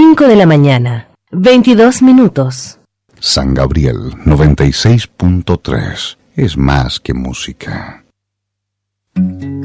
5 de la mañana, 22 minutos. San Gabriel 96.3 es más que música.